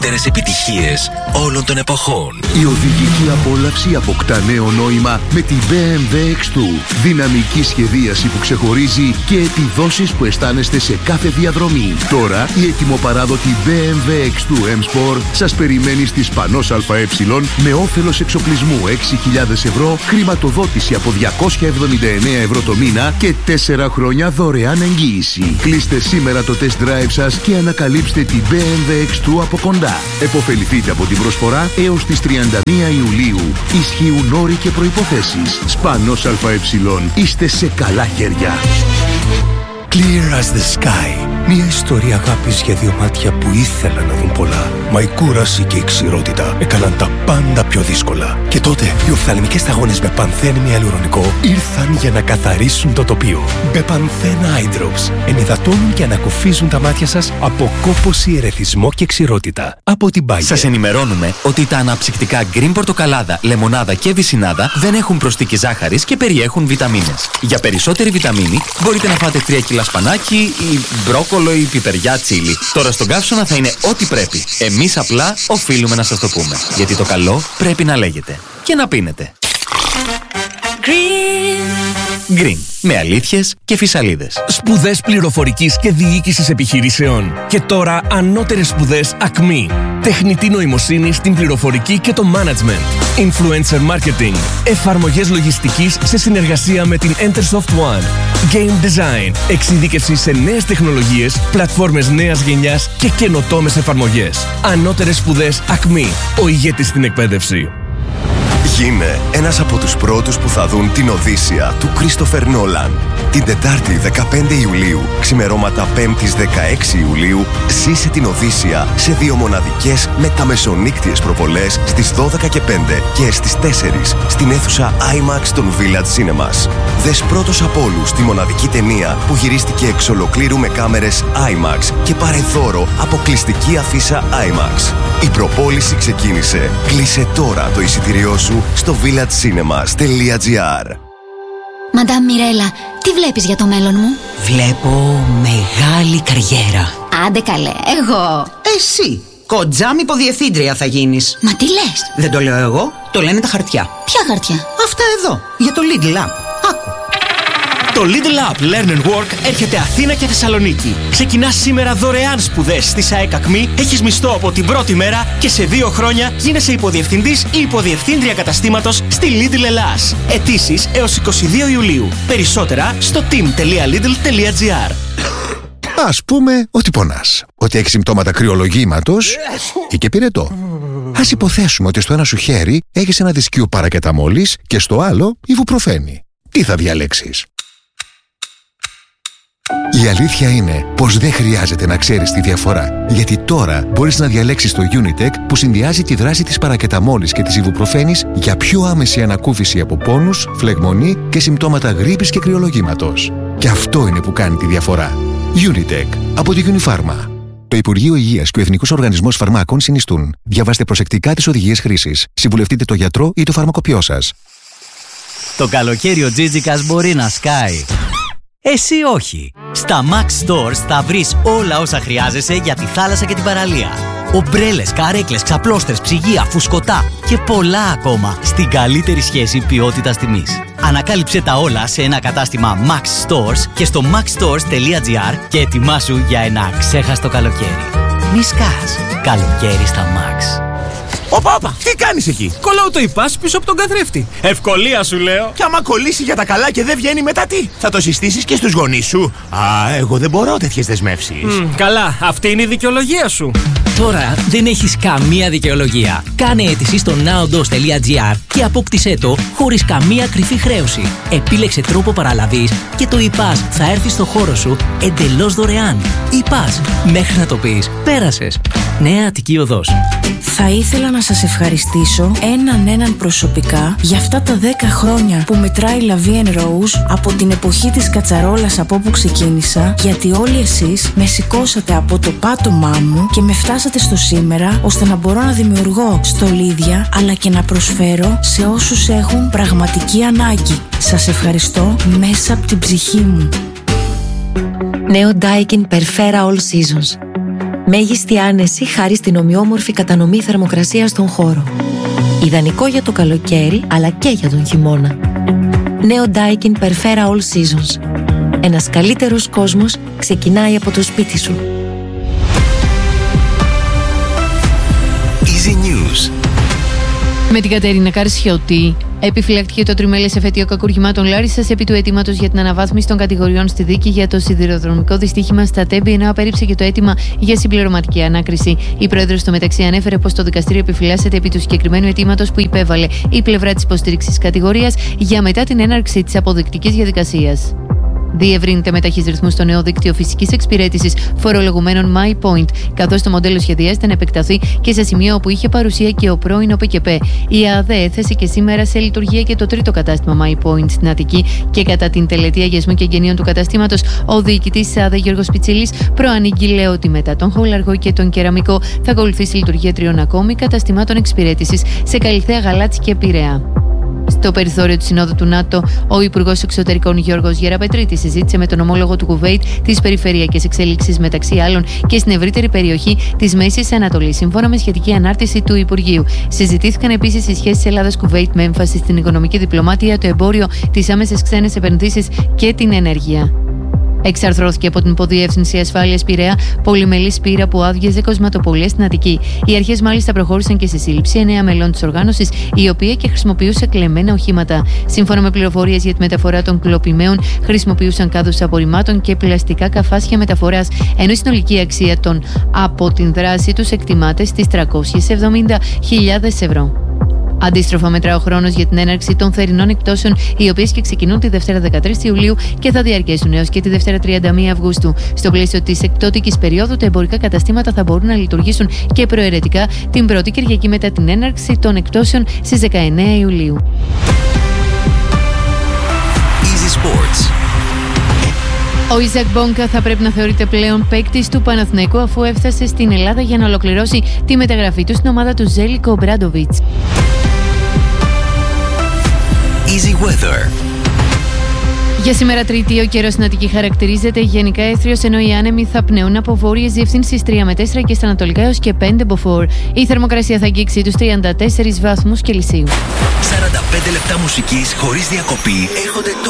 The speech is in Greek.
μεγαλύτερες επιτυχίες όλων των εποχών. Η οδηγική απόλαυση αποκτά νέο νόημα με τη BMW X2. Δυναμική σχεδίαση που ξεχωρίζει και επιδόσεις που αισθάνεστε σε κάθε διαδρομή. Τώρα η ετοιμοπαράδοτη BMW X2 M-Sport σας περιμένει στη Σπανός ΑΕ με όφελος εξοπλισμού 6.000 ευρώ, χρηματοδότηση από 279 ευρώ το μήνα και 4 χρόνια δωρεάν εγγύηση. Κλείστε σήμερα το test drive σας και ανακαλύψτε την BMW X2 από κοντά. Εποφεληθείτε από την προσφορά έως τις 31 Ιουλίου. Ισχύουν όροι και προϋποθέσεις. Σπανός ΑΕ. Είστε σε καλά χέρια. Clear as the sky. Μια ιστορία αγάπης για δύο μάτια που ήθελαν να δουν πολλά. Μα η κούραση και η ξηρότητα έκαναν τα πάντα πιο δύσκολα. Και τότε οι οφθαλμικές σταγόνες με πανθέν ιαλουρονικό ήρθαν για να καθαρίσουν το τοπίο. Μπεπανθέν Eye Drops ενυδατώνουν και ανακουφίζουν τα μάτια σας από κόπωση, ερεθισμό και ξηρότητα. Από την Bayer. Σας ενημερώνουμε ότι τα αναψυκτικά γκριν πορτοκαλάδα, λεμονάδα και βυσσινάδα δεν έχουν προσθήκη ζάχαρης και περιέχουν βιταμίνες. Για περισσότερη βιταμίνη μπορείτε να φάτε 3 κιλά σπανάκι ή μπρόκολο ή πιπεριά τσίλι. Τώρα στον καύσωνα θα είναι ό,τι πρέπει. Εμείς απλά οφείλουμε να σας το πούμε. Γιατί το καλό πρέπει να λέγεται. Και να πίνετε. Green. Με αλήθειες και φυσαλίδες. Σπουδές πληροφορικής και διοίκησης επιχειρήσεων. Και τώρα ανώτερες σπουδές ΑΚΜΗ. Τεχνητή νοημοσύνη στην πληροφορική και το management. Influencer marketing. Εφαρμογές λογιστικής σε συνεργασία με την Entersoft One. Game design. Εξειδίκευση σε νέες τεχνολογίες, πλατφόρμες νέας γενιάς και καινοτόμες εφαρμογές. Ανώτερες σπουδές ΑΚΜΗ. Ο ηγέτης στην εκπαίδευση. Γίνε ένας από τους πρώτους που θα δουν την Οδύσσεια του Κρίστοφερ Νόλαν. Την Τετάρτη 15 Ιουλίου, ξημερώματα 5ης 16 Ιουλίου, ζήσε την Οδύσσεια σε 2 μοναδικές μεταμεσονύκτιες προβολές στις 12 και 5 και στις 4 στην αίθουσα IMAX των Village Cinemas. Δες πρώτος από όλους τη μοναδική ταινία που γυρίστηκε εξ ολοκλήρου με κάμερες IMAX και πάρε δώρο αποκλειστική αφίσα IMAX. Η προπόληση ξεκίνησε. Κλείσε τώρα το εισιτήριό σου στο villagecinema.gr. Μαντάμ Μιρέλα, τι βλέπεις για το μέλλον μου? Βλέπω μεγάλη καριέρα. Άντε καλέ, εγώ. Εσύ, κοντζάμ υποδιευθύντρια θα γίνεις. Μα τι λες? Δεν το λέω εγώ, το λένε τα χαρτιά. Ποια χαρτιά? Αυτά εδώ, για το Lidl App. Άκου. Το Lidl App Learn and Work έρχεται Αθήνα και Θεσσαλονίκη. Ξεκινάς σήμερα δωρεάν σπουδές στη ΣΑΕΚ ΑΚΜΗ, έχεις μισθό από την πρώτη μέρα και σε 2 χρόνια γίνεσαι υποδιευθυντής ή υποδιευθύντρια καταστήματος στη Lidl Ελλάς. Αιτήσεις έως 22 Ιουλίου. Περισσότερα στο team.lidl.gr. Ας πούμε ότι πονάς, ότι έχεις συμπτώματα κρυολογήματος ή και πυρετό. Ας υποθέσουμε ότι στο ένα σου χέρι έχεις ένα δισκείο παρακεταμόλης και στο άλλο ιβουπροφένη. Τι θα διαλέξεις? Η αλήθεια είναι πως δεν χρειάζεται να ξέρεις τη διαφορά, γιατί τώρα μπορείς να διαλέξεις το Unitec που συνδυάζει τη δράση της παρακεταμόλης και της ιβουπροφένης για πιο άμεση ανακούφιση από πόνους, φλεγμονή και συμπτώματα γρίπης και κρυολογήματος. Και αυτό είναι που κάνει τη διαφορά. Unitec από τη Unifarma. Το Υπουργείο Υγείας και ο Εθνικός Οργανισμός Φαρμάκων συνιστούν. Διαβάστε προσεκτικά τις οδηγίες χρήσης. Συμβουλευτείτε το γιατρό ή το φαρμακοποιό σας. Το καλοκαίρι ο Τζίτζικας μπορεί να σκάει. Εσύ όχι. Στα Max Stores θα βρεις όλα όσα χρειάζεσαι για τη θάλασσα και την παραλία. Ομπρέλες, καρέκλες, ξαπλώστρες, ψυγεία, φουσκωτά και πολλά ακόμα στην καλύτερη σχέση ποιότητας-τιμής. Ανακάλυψε τα όλα σε ένα κατάστημα Max Stores και στο maxstores.gr και ετοιμάσου για ένα αξέχαστο καλοκαίρι. Μη σκάς. Καλοκαίρι στα Max. Όπα, τι κάνεις εκεί? Κολλάω το ιπάς πίσω από τον καθρέφτη. Ευκολία σου λέω. Και άμα κολλήσει για τα καλά και δεν βγαίνει μετά τι? Θα το συστήσεις και στους γονείς σου? Εγώ δεν μπορώ τέτοιες δεσμεύσεις. Καλά, αυτή είναι η δικαιολογία σου. Τώρα δεν έχεις καμία δικαιολογία. Κάνε αίτηση στο nowdos.gr και απόκτησέ το χωρίς καμία κρυφή χρέωση. Επίλεξε τρόπο παραλαβής και το iPass θα έρθει στο χώρο σου εντελώς δωρεάν. iPass, μέχρι να το πεις, πέρασες. Νέα Αττική Οδός. Θα ήθελα να σας ευχαριστήσω έναν προσωπικά για αυτά τα 10 χρόνια που μετράει La Vie en Rose από την εποχή της κατσαρόλας από όπου ξεκίνησα, γιατί όλοι εσείς με σηκώσατε από το πάτωμά μου και με φτάσατε στο σήμερα, ώστε να μπορώ να δημιουργώ στολίδια αλλά και να προσφέρω σε όσους έχουν πραγματική ανάγκη. Σας ευχαριστώ μέσα από την ψυχή μου. Νέο Daikin Perfera All Seasons. Μέγιστη άνεση χάρη στην ομοιόμορφη κατανομή θερμοκρασίας στον χώρο. Ιδανικό για το καλοκαίρι, αλλά και για τον χειμώνα. Νέο Daikin Perfera All Seasons. Ένας καλύτερος κόσμος ξεκινάει από το σπίτι σου. Easy News. Με την Κατερίνα Καρσιώτη. Επιφυλακτική το τριμελές εφετείο κακουργημάτων Λάρισσας επί του αιτήματος για την αναβάθμιση των κατηγοριών στη δίκη για το σιδηροδρομικό δυστύχημα στα Τέμπη, ενώ απέρριψε και το αίτημα για συμπληρωματική ανάκριση. Η πρόεδρος στο μεταξύ ανέφερε πως το δικαστήριο επιφυλάσσεται επί του συγκεκριμένου αιτήματος που υπέβαλε η πλευρά της υποστήριξης κατηγορίας για μετά την έναρξη της αποδεικτικής διαδικασίας. Διευρύνεται με ταχύς ρυθμούς στο νέο δίκτυο φυσικής εξυπηρέτησης φορολογουμένων MyPoint, καθώς το μοντέλο σχεδιάζεται να επεκταθεί και σε σημείο όπου είχε παρουσία και ο πρώην ΟΠΚΠ. Η ΑΔΕ έθεσε και σήμερα σε λειτουργία και το τρίτο κατάστημα MyPoint στην Αττική και κατά την τελετή αγιασμού και εγγενείων του καταστήματος, ο διοικητής της ΑΔΕ Γιώργος Πιτσίλης προανήγγειλε ότι μετά τον Χολαργό και τον Κεραμικό θα ακολουθήσει η λειτουργία 3 ακόμη καταστημάτων εξυπηρέτησης σε Καλιθέα, Γαλάτσι και Πειραιά. Στο περιθώριο του Συνόδου του ΝΑΤΟ, ο Υπουργός Εξωτερικών Γιώργος Γεραπετρίτης συζήτησε με τον ομόλογο του Κουβέιτ τις περιφερειακές εξέλιξεις μεταξύ άλλων και στην ευρύτερη περιοχή της Μέσης Ανατολής, σύμφωνα με σχετική ανάρτηση του Υπουργείου. Συζητήθηκαν επίσης οι σχέσεις Ελλάδας-Κουβέιτ με έμφαση στην οικονομική διπλωμάτια, το εμπόριο, τις άμεσες ξένες επενδύσεις και την ενέργεια. Εξαρθρώθηκε από την Υποδιεύθυνση Ασφάλειας Πειραιά πολυμελής πύρα που άδειαζε κοσματοπολία στην Αττική. Οι αρχές μάλιστα προχώρησαν και στη σύλληψη 9 μελών της οργάνωσης, η οποία και χρησιμοποιούσε κλεμμένα οχήματα. Σύμφωνα με πληροφορίες για τη μεταφορά των κλοπημαίων, χρησιμοποιούσαν κάδους απορριμμάτων και πλαστικά καφάσια μεταφοράς, ενώ η συνολική αξία των από την δράση τους εκτιμάται στις 370.000 ευρώ. Αντίστροφα, μετρά ο χρόνος για την έναρξη των θερινών εκπτώσεων, οι οποίες και ξεκινούν τη Δευτέρα 13 Ιουλίου και θα διαρκέσουν έως και τη Δευτέρα 31 Αυγούστου. Στο πλαίσιο της εκπτώτικης περίοδου, τα εμπορικά καταστήματα θα μπορούν να λειτουργήσουν και προαιρετικά την πρώτη Κυριακή μετά την έναρξη των εκπτώσεων στις 19 Ιουλίου. Easy Sports. Ο Ιζακ Μπόγκα θα πρέπει να θεωρείται πλέον παίκτης του Παναθηναϊκού, αφού έφτασε στην Ελλάδα για να ολοκληρώσει τη μεταγραφή του στην ομάδα του Ζέλικο Ομπράντοβιτς. Easy Weather. Για σήμερα Τρίτη, ο καιρός στην Αττική χαρακτηρίζεται γενικά έθριος, ενώ οι άνεμοι θα πνέουν από βόρειες διευθύνσεις 3 με 4 και στα ανατολικά έως και 5 μποφόρ. Η θερμοκρασία θα αγγίξει τους 34 βαθμούς Κελσίου. 45 λεπτά μουσικής χωρίς διακοπή έρχονται τώρα.